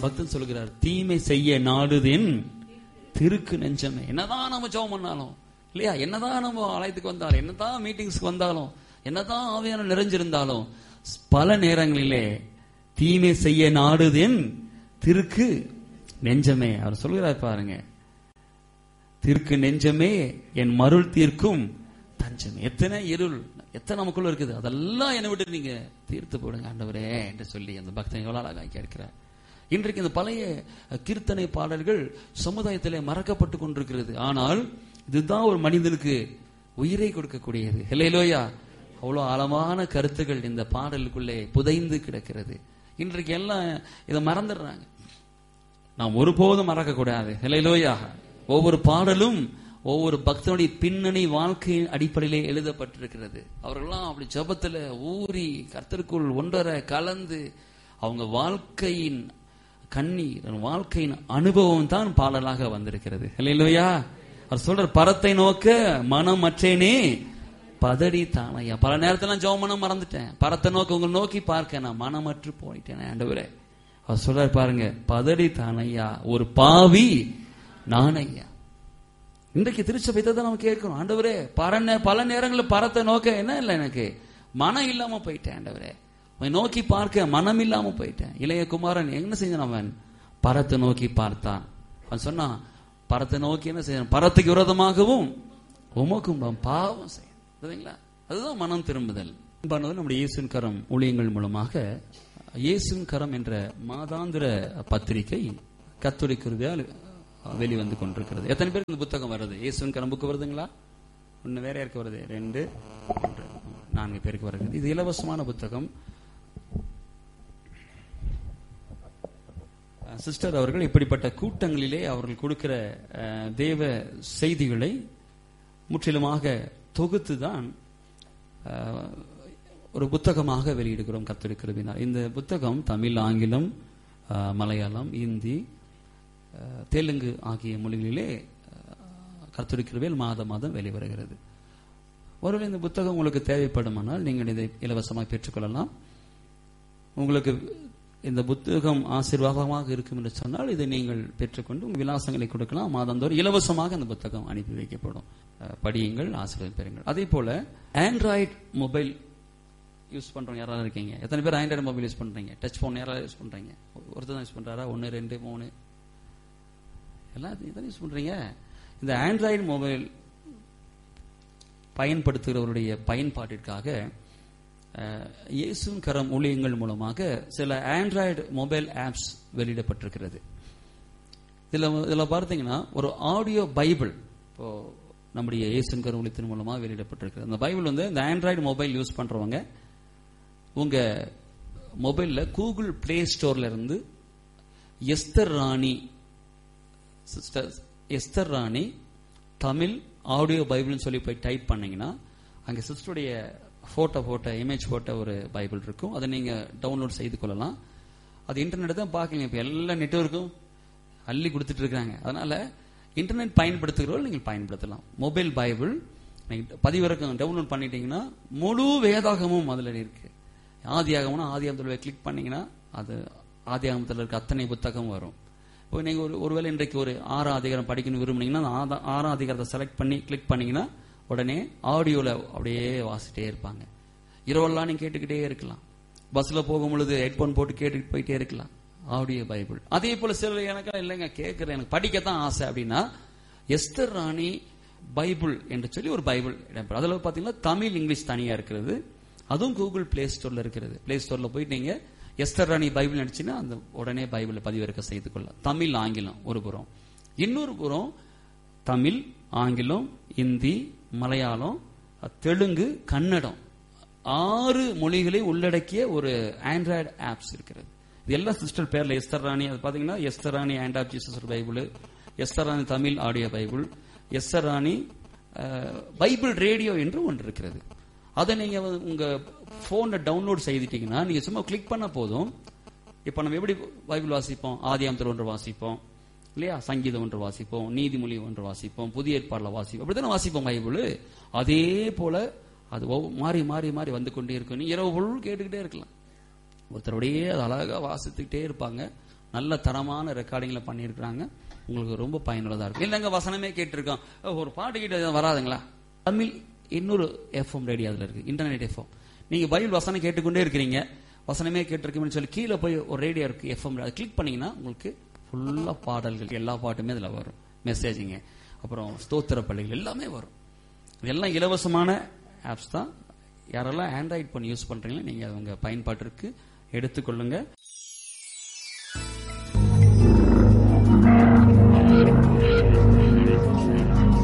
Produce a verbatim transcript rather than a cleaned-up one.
பக்தன் சொல்கிறார், தீமை செய்ய நாடுதின் திருக்கு நெஞ்சமே. என்னதான் நம்ம ஜெபம் பண்ணாலும் இல்லையா, என்னதான் நம்ம ஆலயத்துக்கு வந்தாலும், என்னதான் மீட்டிங்ஸ்க்கு வந்தாலும், என்னதான் ஆவியான நிறைஞ்சிருந்தாலும், பல நேரங்களிலே தீமை செய்ய நாடுதின் திருக்கு நெஞ்சமே. அவர் சொல்கிறார் பாருங்க, திருக்கு நெஞ்சமே என் மருள் தீர்க்கும் தஞ்சமே. எத்தனை இருள், எத்தனை நமக்குள்ள இருக்குது, அதெல்லாம் என்னை விட்டு நீங்க தீர்த்து போடுங்க ஆண்டவரே என்று சொல்லி அந்த பக்தன் எவ்வளவு அழகாக கேட்கிறார். இன்றைக்கு இந்த பழைய கீர்த்தனை பாடல்கள் சமுதாயத்திலே மறக்கப்பட்டு கொண்டிருக்கிறது. ஆனால் இதுதான் ஒரு மனிதனுக்கு உயிரை கொடுக்கக்கூடியது. ஹல்லேலூயா. அவ்வளவு ஆழமான கருத்துக்கள் இந்த பாடலுக்குள்ளே புதைந்து கிடக்கிறது. இன்றைக்கு எல்லாம் இதை மறந்துடுறாங்க. நாம் ஒருபோதும் மறக்க கூடாது. ஹல்லேலூயா. ஒவ்வொரு பாடலும் ஒவ்வொரு பக்தனுடைய பின்னணி வாழ்க்கையின் அடிப்படையிலே எழுதப்பட்டிருக்கிறது. அவர்கள்லாம் அப்படி ஜபத்துல ஊறி கர்த்தருக்குள் ஒன்றரை கலந்து அவங்க வாழ்க்கையின் கண்ணீர், வாழ்க்கையின் அனுபவம் தான் பாடலாக வந்திருக்கிறது. ஹல்லேலூயா. அவர் சொல்ற, பரத்தை நோக்க மனம் மற்றேனே பதடி தானையா. பல நேரத்துல ஜெபம் பண்ண மறந்துட்டேன், பரத்தை நோக்க உங்களை நோக்கி பார்க்க நான் மனமற்று போயிட்டேன் ஆண்டவரே. அவர் சொல்றாரு பாருங்க, பதடி தானையா ஒரு பாவி நானையா. இன்றைக்கு திருச்சபை தான் நம்ம கேட்கிறோம், ஆண்டவரே பர பல நேரங்களில் பரத்தை நோக்க என்ன இல்லை, எனக்கு மனம் இல்லாம போயிட்டேன் ஆண்டவரே, நோக்கி பார்க்க மனம் இல்லாம போயிட்டேன். இளைய குமாரன் என்ன செஞ்சான், அவன் பரத்தை நோக்கி பார்த்தான். அவன் சொன்னான், பரத்தை நோக்கி என்ன செய்யணும், பரத்துக்கு விரோதமாகவும் உமக்கும் பாவம் செய்யுங்களா. அதுதான் மனம் திரும்புதல். நம்முடைய இயேசுவின் கரம் ஊழியங்கள் மூலமாக இயேசுவின் கரம் என்ற மாதாந்திர பத்திரிகை கத்தோலிக்க கிருபையால் வெளிவந்து கொண்டிருக்கிறது. எத்தனை பேருக்கு இந்த புத்தகம் வருது? இயேசுவின் கரம் புக்கு வருதுங்களா? ஒன்னு வேற யாருக்கு வருது? ரெண்டு மூன்று நான்கு பேருக்கு வருகிறது. இது இலவசமான புத்தகம். சிஸ்டர் அவர்கள் இப்படிப்பட்ட கூட்டங்களிலே அவர்கள் கொடுக்கிற தேவ செய்திகளை முற்றிலுமாக தொகுத்து தான் ஒரு புத்தகமாக வெளியிடுகிறோம் கர்த்தருடைய கிருபையினால். இந்த புத்தகம் தமிழ், ஆங்கிலம், மலையாளம், இந்தி, தெலுங்கு ஆகிய மொழிகளிலே கர்த்தருடைய கிருபையால் மாதம் மாதம் வெளிவருகிறது. ஒருவேளை இந்த புத்தகம் உங்களுக்கு தேவைப்படுமானால் நீங்கள் இதை இலவசமாக பெற்றுக்கொள்ளலாம். உங்களுக்கு இந்த புத்தகம் ஆசீர்வாதமாக இருக்கும் என்று சொன்னால் இதை நீங்கள் பெற்றுக்கொண்டு உங்கள் விலாசங்களை கொடுக்கலாம். மாதந்தோறும் இலவசமாக அந்த புத்தகம் அனுப்பி வைக்கப்படும். படியுங்கள், ஆசீர்வாதம் பெறுங்கள். அதே போல ஆண்ட்ராய்டு மொபைல் யூஸ் பண்றவங்க யாராவது இருக்கீங்க? எத்தனை பேர் ஆண்ட்ராய்டு மொபைல் யூஸ் பண்றீங்க? டச் போன் யாராவது யூஸ் பண்றீங்க? ஒருத்தர் தான் யூஸ் பண்றாரா? ஒன்னு ரெண்டு மூணு எல்லாத்தையும் யூஸ் பண்றீங்க. இந்த ஆண்ட்ராய்டு மொபைல் பயன்படுத்துகிறவருடைய பயன்பாட்டிற்காக இயேசுவின் கரம் ஊழியங்கள் மூலமாக சில ஆண்ட்ராய்டு மொபைல் ஆப்ஸ் வெளியிடப்பட்டிருக்கிறது. இதுல இதுல பார்த்தீங்கன்னா ஒரு ஆடியோ பைபிள் இப்போ நம்முடைய இயேசுவின் கரம் ஊழியத்தின் மூலமாக வெளியிடப்பட்டிருக்கிறது. அந்த பைபிள் வந்து இந்த ஆண்ட்ராய்டு மொபைல் யூஸ் பண்றவங்க உங்க மொபைல்ல கூகுள் பிளே ஸ்டோர்ல இருந்து எஸ்தர் ராணி சிஸ்டர் எஸ்தர் ராணி தமிழ் ஆடியோ பைபிள்னு சொல்லி போய் டைப் பண்ணீங்கன்னா அங்க சிஸ்டருடைய போட்டோ போட்ட இமேஜ் போட்ட ஒரு பைபிள் இருக்கும். அதை நீங்க டவுன்லோட் செய்து கொள்ளலாம். அது இன்டர்நெட் தான் பார்க்கலீங்க, இப்ப எல்லா நெட்வொர்க்கும் அள்ளி கொடுத்துட்டு இருக்காங்க. அதனால இன்டர்நெட் பயன்படுத்துகிறவர்கள் நீங்கள் பயன்படுத்தலாம். மொபைல் பைபிள் நீங்க பதிவிறக்கம் டவுன்லோட் பண்ணிட்டீங்கன்னா முழு வேதாகமும் அதுல இருக்கு. ஆதியாகம்னா ஆதியாகத்துல கிளிக் பண்ணீங்கன்னா அது ஆதியாகமத்தில் இருக்க அத்தனை புத்தகம் வரும். இப்போ நீங்க ஒரு ஒருவேளை இன்றைக்கு ஒரு ஆறாம் அதிகாரம் படிக்கணும் விரும்புனீங்கன்னா ஆறாம் அதிகாரத்தை செலக்ட் பண்ணி கிளிக் பண்ணீங்கன்னா உடனே ஆடியோல அப்படியே வாசிட்டே இருப்பாங்க. இரவெல்லாம் நீங்க கேட்டுக்கிட்டே இருக்கலாம். பஸ்ல போகும் பொழுது ஹெட்போன் போட்டு கேட்டுட்டு போயிட்டே இருக்கலாம். Audio Bible. அதே போல சில எனக்கு இல்லைங்க கேட்கறேன், எனக்கு படிக்கத்தான் ஆசை அப்படின்னா எஸ்தர் ராணி பைபிள் என்று சொல்லி ஒரு பைபிள் இடம்பெறும். அதுல பாத்தீங்கன்னா தமிழ், இங்கிலீஷ் தனியா இருக்கிறது. அதுவும் கூகுள் பிளே ஸ்டோர்ல இருக்கிறது. பிளே ஸ்டோர்ல போயிட்டு நீங்க எஸ்தர் ராணி பைபிள் அடிச்சுன்னா அந்த உடனே பைபிளை பதிவிறக்க செய்து கொள்ளலாம். தமிழ், ஆங்கிலம் ஒரு புறம், இன்னொரு புறம் தமிழ், ஆங்கிலம், இந்தி, மலையாளம், தெலுங்கு, கன்னடம் ஆறு மொழிகளை உள்ளடக்கிய ஒரு ஆண்ட்ராய்டு ஆப்ஸ் இருக்கிறது. இது எல்லாம் சிஸ்டர் பேர்ல எஸ்தர் ராணி. அது பாத்தீங்கன்னா Esther Rani hand of Jesus Bible, Esther Rani Tamil audio Bible, Esther Rani Bible radio என்று ஒன்று இருக்கிறது. அதை நீங்க உங்க போன்ல டவுன்லோட் செய்துட்டீங்கன்னா நீங்க சும்மா கிளிக் பண்ண போதும். இப்ப நம்ம எப்படி பைபிள் வாசிப்போம்? ஆதியாகமத்தில் ஒன்று வாசிப்போம் இல்லையா, சங்கீதம் ஒன்று வாசிப்போம், நீதிமொழி ஒன்று வாசிப்போம், புதிய ஏற்பாடுல வாசிப்போம், அப்படித்தானே வாசிப்போம் பைபிள். அதே போல அது மாறி மாறி மாறி வந்து கொண்டே இருக்கும். நீ இரவு பொருள் கேட்டுக்கிட்டே இருக்கலாம். ஒருத்தருடையே அது அழகா வாசித்துக்கிட்டே இருப்பாங்க. நல்ல தரமான ரெக்கார்டிங்ல பண்ணியிருக்கிறாங்க. உங்களுக்கு ரொம்ப பயனுள்ளதா இருக்கும். இல்லைங்க வசனமே கேட்டிருக்கோம், ஒரு பாட்டு கிட்ட வராதுங்களா? தமிழ் இன்னொரு எஃப்எம் ரேடியோ அதுல இருக்கு, இன்டர்நெட் எஃப்எம். நீங்க பைபிள் வசனம் கேட்டுக்கொண்டே இருக்கிறீங்க, வசனமே கேட்டிருக்கீங்கன்னு சொல்லி கீழே போய் ஒரு ரேடியோ இருக்கு எஃப்எம், அதை கிளிக் பண்ணீங்கன்னா உங்களுக்கு ஃபுல்லா பாடல்கள், எல்லா பாட்டுமே அதுல வரும். மெசேஜிங்க, அப்புறம் ஸ்தோத்திர பள்ளிகள் எல்லாமே வரும். இதெல்லாம் இலவசமான ஆப்ஸ் தான். யாரெல்லாம் ஆண்ட்ராய்ட் பண்ணி யூஸ் பண்றீங்களோ நீங்க அவங்க பயன்பாட்டிற்கு எடுத்துக்கொள்ளுங்க.